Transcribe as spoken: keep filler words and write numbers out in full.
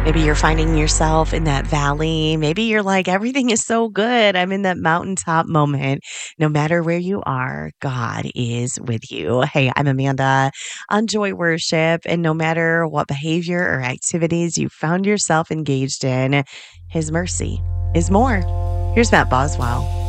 Maybe you're finding yourself in that valley. Maybe you're like, everything is so good. I'm in that mountaintop moment. No matter where you are, God is with you. Hey, I'm Amanda on Joy Worship. And no matter what behavior or activities you found yourself engaged in, His mercy is more. Here's Matt Boswell.